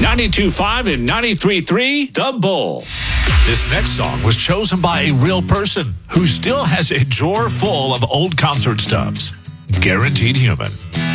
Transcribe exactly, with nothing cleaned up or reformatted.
ninety-two point five and ninety-three point three The Bull. This next song was chosen by a real person who still has a drawer full of old concert stubs. Guaranteed Human.